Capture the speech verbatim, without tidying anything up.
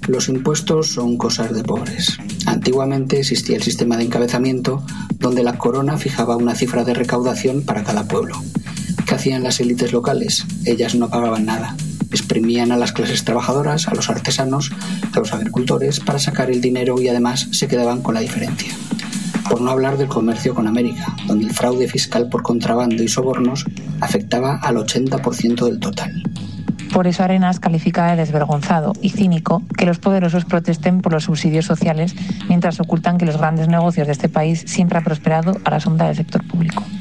Los impuestos son cosas de pobres. Antiguamente existía el sistema de encabezamiento, donde la corona fijaba una cifra de recaudación para cada pueblo. ¿Qué hacían las élites locales? Ellas no pagaban nada. Exprimían a las clases trabajadoras, a los artesanos, a los agricultores para sacar el dinero y además se quedaban con la diferencia. Por no hablar del comercio con América, donde el fraude fiscal por contrabando y sobornos afectaba al ochenta por ciento del total. Por eso Arenas califica de desvergonzado y cínico que los poderosos protesten por los subsidios sociales mientras ocultan que los grandes negocios de este país siempre han prosperado a la sombra del sector público.